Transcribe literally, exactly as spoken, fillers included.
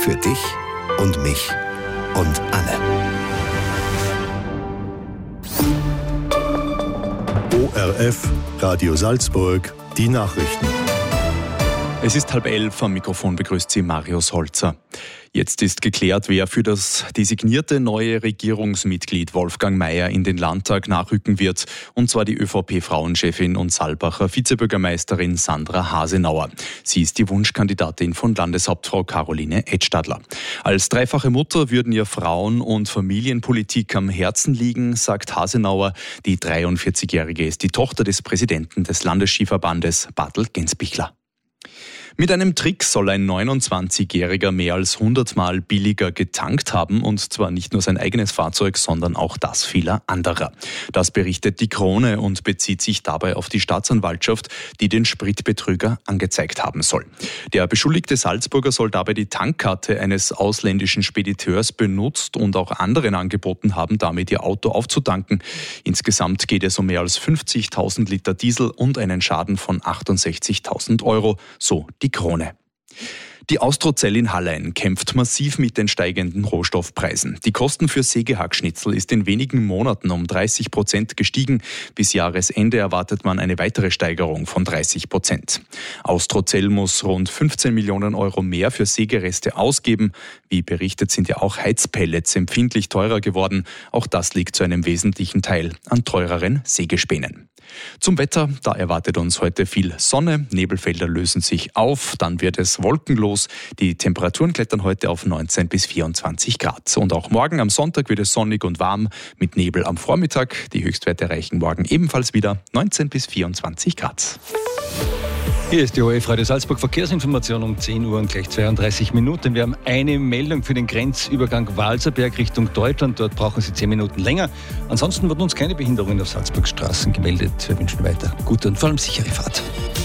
Für dich und mich und alle. O R F, Radio Salzburg, die Nachrichten. Es ist halb elf, am Mikrofon begrüßt Sie Marius Holzer. Jetzt ist geklärt, wer für das designierte neue Regierungsmitglied Wolfgang Maier in den Landtag nachrücken wird, und zwar die ÖVP-Frauenchefin und Saalbacher Vizebürgermeisterin Sandra Hasenauer. Sie ist die Wunschkandidatin von Landeshauptfrau Caroline Edstadler. Als dreifache Mutter würden ihr Frauen- und Familienpolitik am Herzen liegen, sagt Hasenauer. Die dreiundvierzigjährige ist die Tochter des Präsidenten des Landesskiverbandes, Bartel Gensbichler. Mit einem Trick soll ein neunundzwanzigjähriger mehr als hundertmal billiger getankt haben, und zwar nicht nur sein eigenes Fahrzeug, sondern auch das vieler anderer. Das berichtet die Krone und bezieht sich dabei auf die Staatsanwaltschaft, die den Spritbetrüger angezeigt haben soll. Der beschuldigte Salzburger soll dabei die Tankkarte eines ausländischen Spediteurs benutzt und auch anderen angeboten haben, damit ihr Auto aufzutanken. Insgesamt geht es um mehr als fünfzigtausend Liter Diesel und einen Schaden von achtundsechzigtausend Euro, so die Krone. Die Austrozell in Hallein kämpft massiv mit den steigenden Rohstoffpreisen. Die Kosten für Sägehackschnitzel ist in wenigen Monaten um dreißig Prozent gestiegen. Bis Jahresende erwartet man eine weitere Steigerung von dreißig Prozent. Austrozell muss rund fünfzehn Millionen Euro mehr für Sägereste ausgeben. Wie berichtet, sind ja auch Heizpellets empfindlich teurer geworden. Auch das liegt zu einem wesentlichen Teil an teureren Sägespänen. Zum Wetter, da erwartet uns heute viel Sonne, Nebelfelder lösen sich auf, dann wird es wolkenlos. Die Temperaturen klettern heute auf neunzehn bis vierundzwanzig Grad. Und auch morgen am Sonntag wird es sonnig und warm mit Nebel am Vormittag. Die Höchstwerte erreichen morgen ebenfalls wieder neunzehn bis vierundzwanzig Grad. Hier ist die O R F Radio Salzburg Verkehrsinformation um zehn Uhr und gleich zweiunddreißig Minuten. Wir haben eine Meldung für den Grenzübergang Walserberg Richtung Deutschland. Dort brauchen Sie zehn Minuten länger. Ansonsten wurden uns keine Behinderungen auf Salzburgs Straßen gemeldet. Wir wünschen weiter gute und vor allem sichere Fahrt.